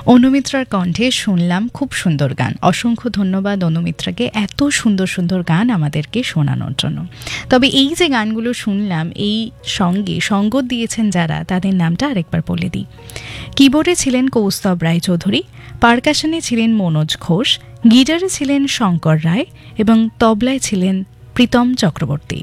অনুমিত্রার কণ্ঠে শুনলাম খুব সুন্দর গান। অসংখ্য ধন্যবাদ অনুমিত্রাকে এত সুন্দর সুন্দর গান আমাদেরকে শোনানোর জন্য। তবে এই যে গানগুলো শুনলাম, এই সঙ্গে সঙ্গত দিয়েছেন যারা, তাদের নামটা আরেকবার বলে দিই। কিবোর্ডে ছিলেন কৌস্তব রায়চৌধুরী, পারকাশনে ছিলেন মনোজ ঘোষ, গিটারে ছিলেন শঙ্কর রায় এবং তবলায় ছিলেন প্রীতম চক্রবর্তী।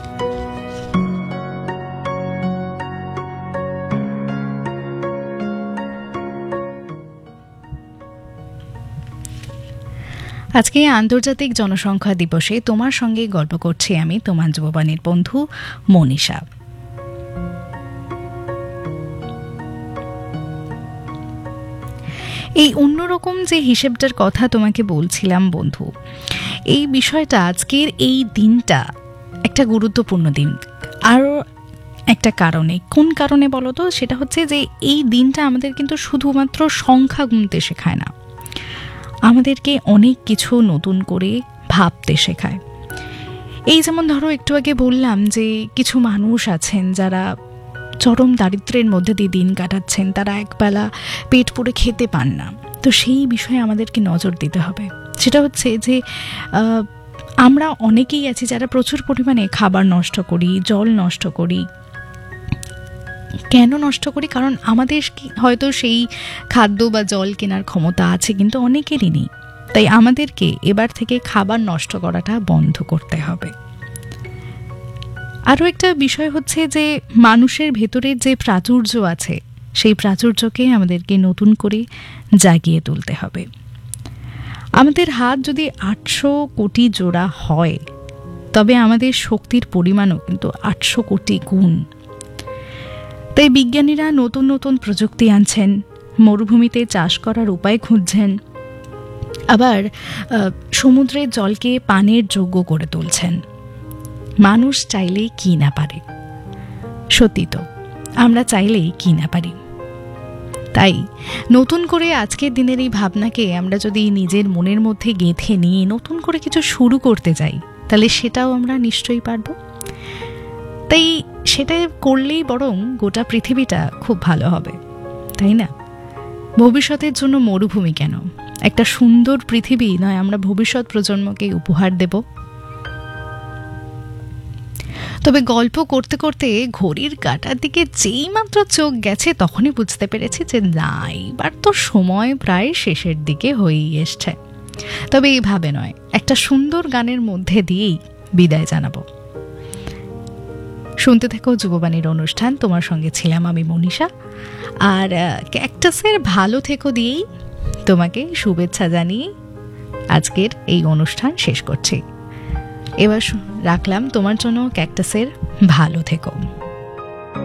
আজকে আন্তর্জাতিক জনসংখ্যা দিবসে তোমার সঙ্গে গল্প করছি আমি, তোমার যুববাণীর বন্ধু মনীষা। এই অন্যরকম যে হিসেবটার কথা তোমাকে বলছিলাম বন্ধু, এই বিষয়টা, আজকের এই দিনটা একটা গুরুত্বপূর্ণ দিন। আরও একটা কারণে, কোন কারণে বলো তো? সেটা হচ্ছে যে এই দিনটা আমাদের কিন্তু শুধুমাত্র সংখ্যা গুনতে শেখায় না, আমাদেরকে অনেক কিছু নতুন করে ভাবতে শেখায়। এই যেমন ধরো, একটু আগে বললাম যে কিছু মানুষ আছেন যারা চরম দারিদ্র্যের মধ্যে দিয়ে দিন কাটাচ্ছেন, তারা একবেলা পেট পুরে খেতে পান না। তো সেই বিষয়ে আমাদেরকে নজর দিতে হবে। সেটা হচ্ছে যে আমরা অনেকেই আছি যারা প্রচুর পরিমাণে খাবার নষ্ট করি, জল নষ্ট করি। কেন নষ্ট করি? কারণ আমাদের হয়তো সেই খাদ্য বা জল কেনার ক্ষমতা আছে, কিন্তু অনেকেরই নেই। তাই আমাদেরকে এবার থেকে খাবার নষ্ট করাটা বন্ধ করতে হবে। আরও একটা বিষয় হচ্ছে যে মানুষের ভেতরের যে প্রাচুর্য আছে, সেই প্রাচুর্যকে আমাদেরকে নতুন করে জাগিয়ে তুলতে হবে। আমাদের হাত যদি 800 কোটি জোড়া হয়, তবে আমাদের শক্তির পরিমাণও কিন্তু 800 কোটি গুণ। তাই বিজ্ঞানীরা নতুন নতুন প্রযুক্তি আনছেন, মরুভূমিতে চাষ করার উপায় খুঁজছেন, আবার সমুদ্রের জলকে পানের যোগ্য করে তুলছেন। মানুষ চাইলেই কি না পারে? সত্যি তো, আমরা চাইলেই কি না পারি। তাই নতুন করে আজকের দিনের এই ভাবনাকে আমরা যদি নিজের মনের মধ্যে গেঁথে নিয়ে নতুন করে কিছু শুরু করতে যাই, তাহলে সেটাও আমরা নিশ্চয়ই পারবো। তাই সেটা করলেই বরং গোটা পৃথিবীটা খুব ভালো হবে, তাই না? ভবিষ্যতের জন্য মরুভূমি কেন, একটা সুন্দর পৃথিবী নয় আমরা ভবিষ্যৎ প্রজন্মকে উপহার দেব? তবে গল্প করতে করতে ঘড়ির কাঁটার দিকে যেই মাত্র চোখ গেছে, তখনই বুঝতে পেরেছি যে না, এবার তো সময় প্রায় শেষের দিকে হয়েই এসছে। তবে এইভাবে নয়, একটা সুন্দর গানের মধ্যে দিয়েই বিদায় জানাবো। শুনতে থেকো যুববাণীর অনুষ্ঠান। তোমার সঙ্গে ছিলাম আমি মনীষা। আর ক্যাকটাসের ভালো থেকো দিয়েই তোমাকে শুভেচ্ছা জানিয়ে আজকের এই অনুষ্ঠান শেষ করছি। এবার রাখলাম তোমার জন্য ক্যাকটাসের ভালো থেকো।